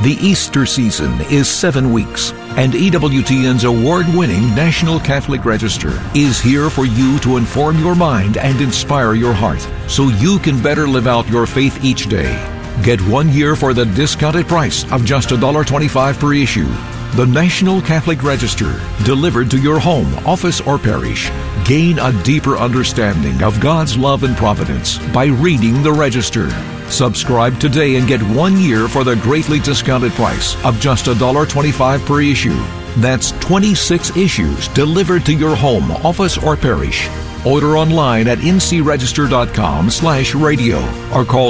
The Easter season is 7 weeks, and EWTN's award-winning National Catholic Register is here for you to inform your mind and inspire your heart so you can better live out your faith each day. Get 1 year for the discounted price of just $1.25 per issue. The National Catholic Register, delivered to your home, office, or parish. Gain a deeper understanding of God's love and providence by reading the Register. Subscribe today and get 1 year for the greatly discounted price of just $1.25 per issue. That's 26 issues delivered to your home, office, or parish. Order online at ncregister.com/radio or call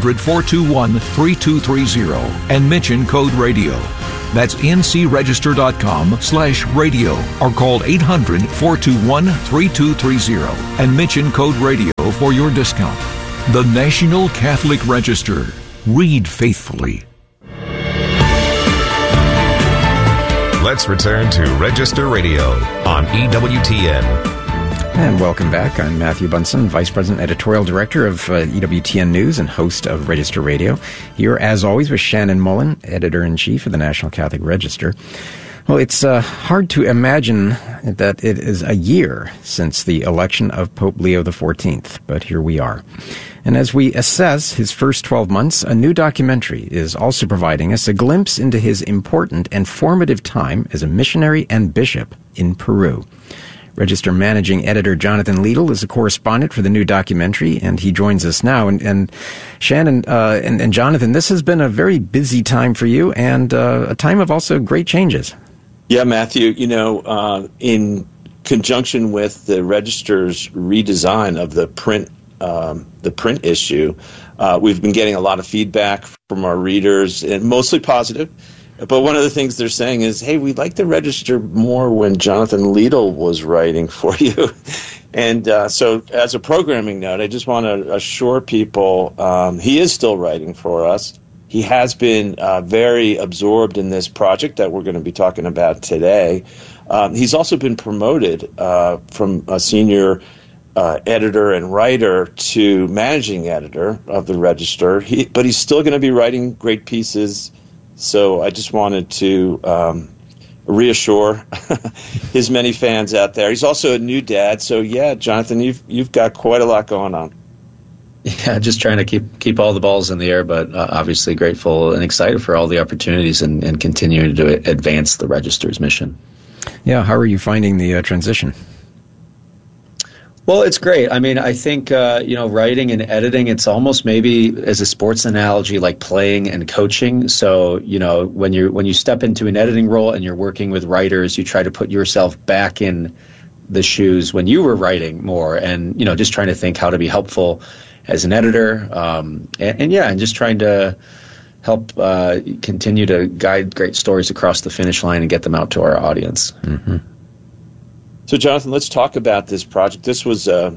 800-421-3230 and mention code radio. That's ncregister.com/radio or call 800-421-3230 and mention code radio for your discount. The National Catholic Register. Read faithfully. Let's return to Register Radio on EWTN. And welcome back. I'm Matthew Bunson, Vice President, Editorial Director of EWTN News and host of Register Radio. Here, as always, with Shannon Mullen, Editor-in-Chief of the National Catholic Register. Well, it's hard to imagine that it is a year since the election of Pope Leo XIV, but here we are. And as we assess his first 12 months, a new documentary is also providing us a glimpse into his important and formative time as a missionary and bishop in Peru. Register Managing Editor Jonathan Liedl is a correspondent for the new documentary, and he joins us now. And Shannon and Jonathan, this has been a very busy time for you and a time of also great changes. Yeah, Matthew, in conjunction with the Register's redesign of the print issue, we've been getting a lot of feedback from our readers, and mostly positive. But one of the things they're saying is, hey, we like the Register more when Jonathan Liedl was writing for you. And so as a programming note, I just want to assure people he is still writing for us. He has been very absorbed in this project that we're going to be talking about today. He's also been promoted from a senior editor and writer to managing editor of the Register. But he's still going to be writing great pieces. So I just wanted to reassure his many fans out there. He's also a new dad. So, yeah, Jonathan, you've got quite a lot going on. Yeah, just trying to keep all the balls in the air, but obviously grateful and excited for all the opportunities and continuing to advance the Register's mission. Yeah, how are you finding the transition? Well, it's great. I mean, I think, writing and editing, it's almost maybe as a sports analogy like playing and coaching. So, when you step into an editing role and you're working with writers, you try to put yourself back in the shoes when you were writing more and, just trying to think how to be helpful as an editor. And just trying to help continue to guide great stories across the finish line and get them out to our audience. Mm-hmm. So, Jonathan, let's talk about this project. This was a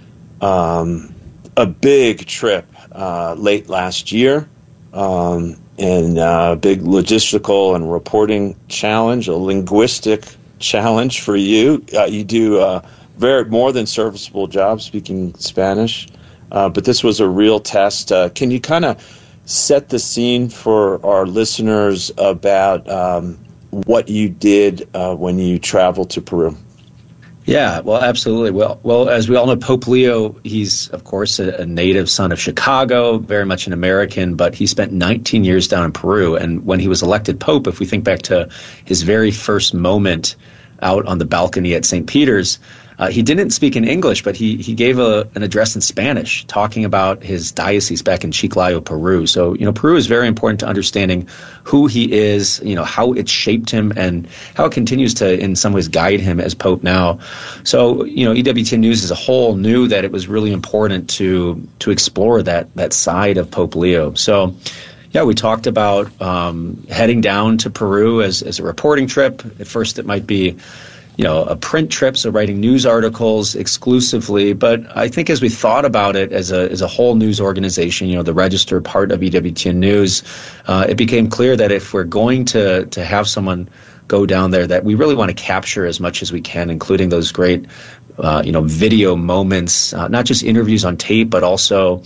big trip late last year, and a big logistical and reporting challenge, a linguistic challenge for you. You do a more than serviceable job speaking Spanish, but this was a real test. Can you kind of set the scene for our listeners about what you did when you traveled to Peru? Yeah, well, absolutely. Well, as we all know, Pope Leo, he's, of course, a native son of Chicago, very much an American, but he spent 19 years down in Peru. And when he was elected Pope, if we think back to his very first moment out on the balcony at St. Peter's, he didn't speak in English, but he gave an address in Spanish talking about his diocese back in Chiclayo, Peru. So, Peru is very important to understanding who he is, how it shaped him and how it continues to, in some ways, guide him as Pope now. So, EWTN News as a whole knew that it was really important to explore that side of Pope Leo. So, yeah, we talked about heading down to Peru as a reporting trip. At first, it might be a print trip, so writing news articles exclusively. But I think as we thought about it as a whole news organization, the Register part of EWTN News, it became clear that if we're going to have someone go down there, that we really want to capture as much as we can, including those great, video moments, not just interviews on tape, but also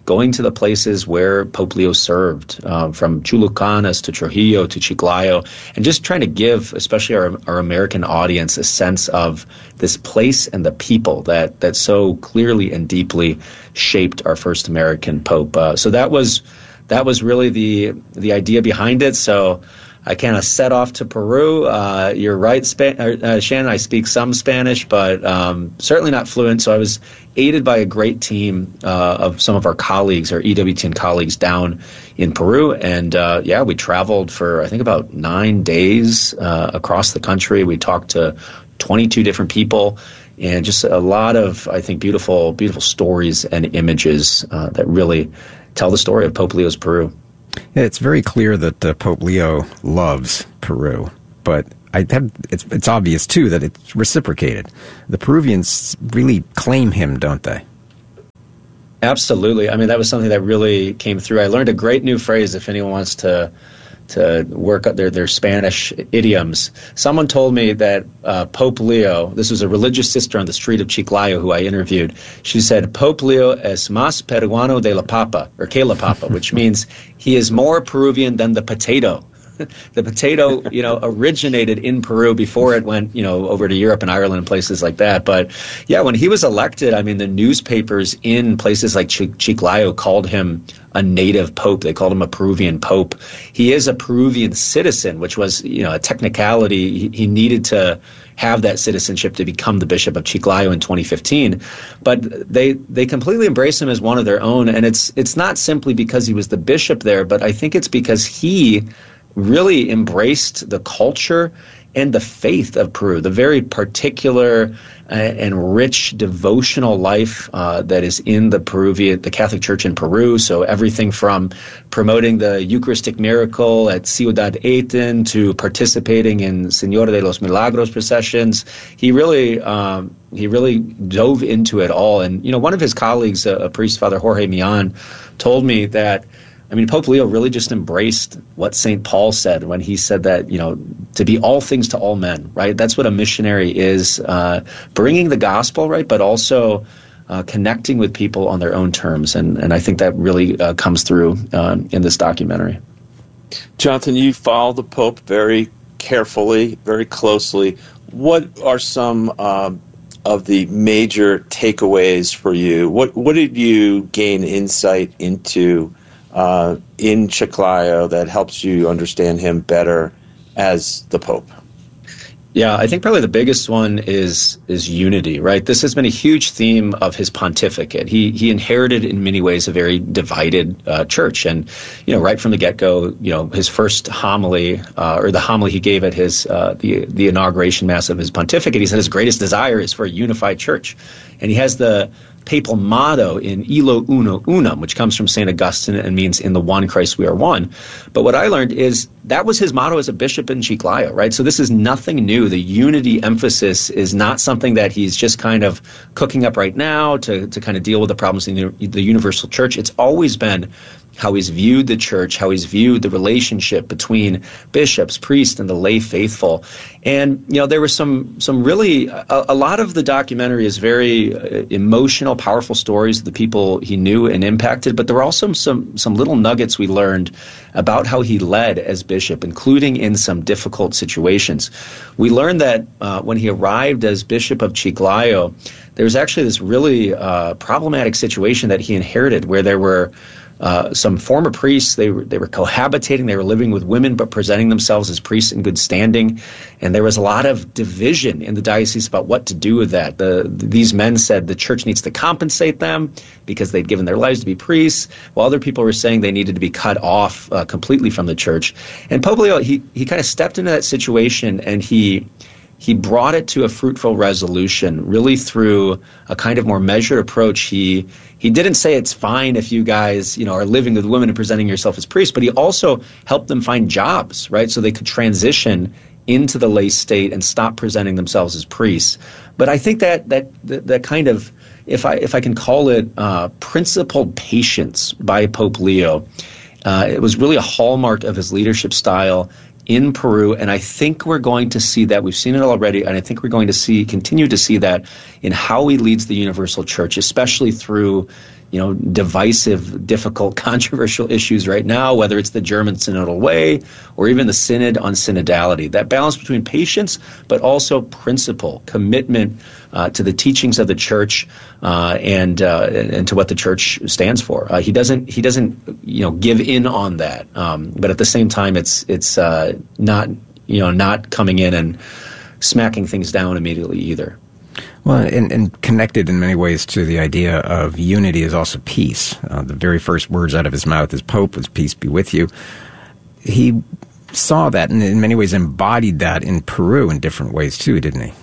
going to the places where Pope Leo served, from Chulucanas to Trujillo to Chiclayo, and just trying to give, especially our American audience, a sense of this place and the people that so clearly and deeply shaped our first American Pope. So that was really the idea behind it. So I kind of set off to Peru. You're right, Shannon, I speak some Spanish, but certainly not fluent. So I was aided by a great team of some of our colleagues, our EWTN colleagues down in Peru. And we traveled for, I think, about 9 days across the country. We talked to 22 different people, and just a lot of, I think, beautiful, beautiful stories and images that really tell the story of Pope Leo's Peru. It's very clear that Pope Leo loves Peru, but it's obvious, too, that it's reciprocated. The Peruvians really claim him, don't they? Absolutely. I mean, that was something that really came through. I learned a great new phrase, if anyone wants to work up their Spanish idioms. Someone told me that Pope Leo, this was a religious sister on the street of Chiclayo who I interviewed, she said, Pope Leo es más peruano de la papa, or que la papa, which means he is more Peruvian than the potato. The potato, originated in Peru before it went, over to Europe and Ireland and places like that. But yeah, when he was elected, I mean, the newspapers in places like Chiclayo called him a native pope. They called him a Peruvian pope. He is a Peruvian citizen, which was, a technicality. He needed to have that citizenship to become the Bishop of Chiclayo in 2015. But they completely embrace him as one of their own. And it's not simply because he was the bishop there, but I think it's because he really embraced the culture and the faith of Peru, the very particular and rich devotional life that is in the Catholic Church in Peru. So everything from promoting the Eucharistic miracle at Ciudad Aten to participating in Señora de los Milagros processions. He really dove into it all. And, one of his colleagues, a priest, Father Jorge Millan, told me that, Pope Leo really just embraced what St. Paul said when he said that, to be all things to all men, right? That's what a missionary is, bringing the gospel, right? But also connecting with people on their own terms. And I think that really comes through in this documentary. Jonathan, you follow the Pope very carefully, very closely. What are some of the major takeaways for you? What did you gain insight into in Chiclayo that helps you understand him better as the Pope? Yeah, I think probably the biggest one is unity, right? This has been a huge theme of his pontificate. He inherited in many ways a very divided church, and right from the get-go, his first homily or the homily he gave at his the inauguration mass of his pontificate, he said his greatest desire is for a unified church, and he has the papal motto in Illo Uno Unum, which comes from St. Augustine and means in the one Christ we are one. But what I learned is that was his motto as a bishop in Chiclayo, right? So this is nothing new. The unity emphasis is not something that he's just kind of cooking up right now to kind of deal with the problems in the universal church. It's always been how he's viewed the church, how he's viewed the relationship between bishops, priests, and the lay faithful. And, there was some really, a lot of the documentary is very emotional, powerful stories of the people he knew and impacted, but there were also some little nuggets we learned about how he led as bishop, including in some difficult situations. We learned that when he arrived as Bishop of Chiclayo, there was actually this really problematic situation that he inherited where there were some former priests. They were cohabitating. They were living with women, but presenting themselves as priests in good standing. And there was a lot of division in the diocese about what to do with that. These men said the church needs to compensate them because they'd given their lives to be priests, while other people were saying they needed to be cut off completely from the church. And Pope Leo, he kind of stepped into that situation, and he brought it to a fruitful resolution, really through a kind of more measured approach. He didn't say it's fine if you guys, are living with women and presenting yourself as priests, but he also helped them find jobs, right? So they could transition into the lay state and stop presenting themselves as priests. But I think that kind of, if I can call it principled patience by Pope Leo, it was really a hallmark of his leadership style in Peru, and I think we're going to see that. We've seen it already, and I think we're going to continue to see that in how he leads the universal church, especially through divisive, difficult, controversial issues right now, whether it's the German synodal way or even the synod on synodality. That balance between patience but also principle, commitment to the teachings of the church and to what the church stands for. He doesn't give in on that, but at the same time, it's not coming in and smacking things down immediately either. Well, and connected in many ways to the idea of unity is also peace. The very first words out of his mouth as Pope was, "Peace be with you." He saw that and in many ways embodied that in Peru in different ways too, didn't he?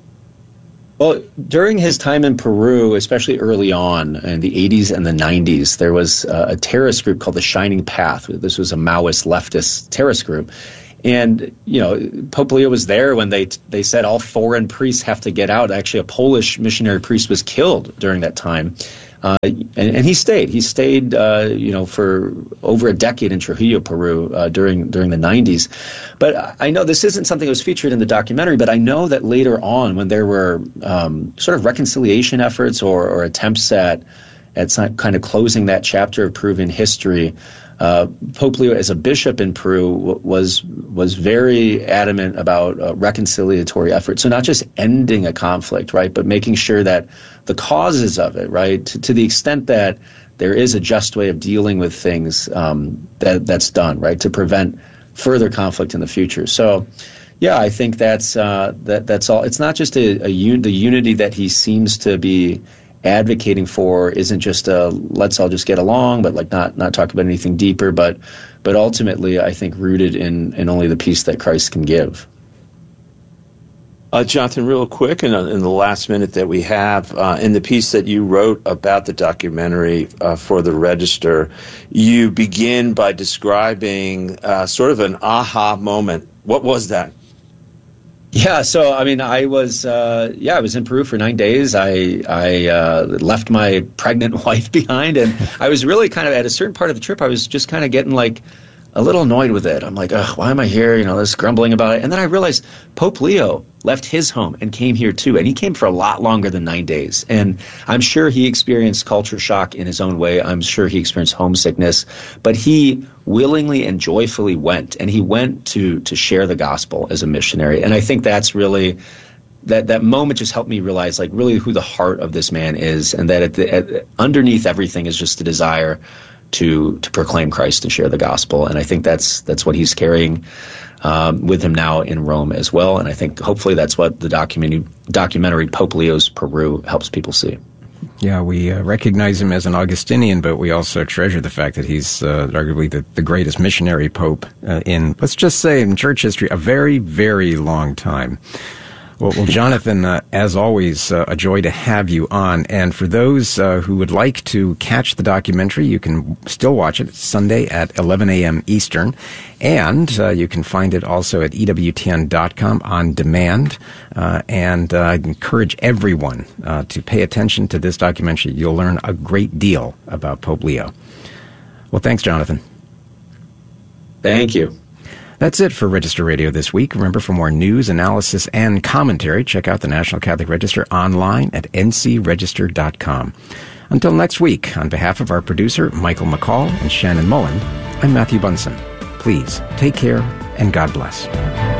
Well, during his time in Peru, especially early on in the 80s and the 90s, there was a terrorist group called the Shining Path. This was a Maoist leftist terrorist group. And, Pope Leo was there when they said all foreign priests have to get out. Actually, a Polish missionary priest was killed during that time. And he stayed. He stayed, for over a decade in Trujillo, Peru, during the 90s. But I know this isn't something that was featured in the documentary, but I know that later on when there were sort of reconciliation efforts or attempts at kind of closing that chapter of Peruvian history, Pope Leo, as a bishop in Peru, was very adamant about reconciliatory efforts. So not just ending a conflict, right, but making sure that the causes of it, right, to the extent that there is a just way of dealing with things, that's done, right, to prevent further conflict in the future. So, yeah, I think that's all. It's not just the unity that he seems to be advocating for isn't just let's all just get along, but like not talk about anything deeper, but ultimately I think rooted in only the peace that Christ can give. Jonathan, real quick, in the last minute that we have, in the piece that you wrote about the documentary for the Register, you begin by describing sort of an aha moment. What was that? Yeah, so I mean, I was in Peru for 9 days. I left my pregnant wife behind, and I was really kind of at a certain part of the trip. I was just kind of getting like a little annoyed with it. I'm like, why am I here? This grumbling about it. And then I realized Pope Leo left his home and came here too, and he came for a lot longer than 9 days. And I'm sure he experienced culture shock in his own way. I'm sure he experienced homesickness, but he willingly and joyfully went, and he went to share the gospel as a missionary. And I think that's really that moment just helped me realize like really who the heart of this man is, and that underneath everything is just the desire to proclaim Christ and share the gospel. And I think that's what he's carrying with him now in Rome as well. And I think hopefully that's what the documentary Pope Leo's Peru helps people see. Yeah, we recognize him as an Augustinian, but we also treasure the fact that he's arguably the greatest missionary pope in, let's just say, in church history, a very, very long time. Well, Jonathan, as always, a joy to have you on. And for those who would like to catch the documentary, you can still watch it Sunday at 11 a.m. Eastern. And you can find it also at EWTN.com on demand. And I'd encourage everyone to pay attention to this documentary. You'll learn a great deal about Pope Leo. Well, thanks, Jonathan. Thank you. That's it for Register Radio this week. Remember, for more news, analysis, and commentary, check out the National Catholic Register online at ncregister.com. Until next week, on behalf of our producer, Michael McCall and Shannon Mullen, I'm Matthew Bunson. Please take care and God bless.